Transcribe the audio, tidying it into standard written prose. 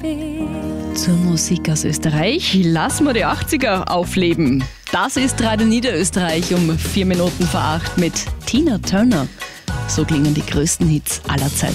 Zur Musik aus Österreich lassen wir die 80er aufleben. Das ist Radio Niederösterreich um 4 Minuten vor 8 mit Tina Turner. So klingen die größten Hits aller Zeiten.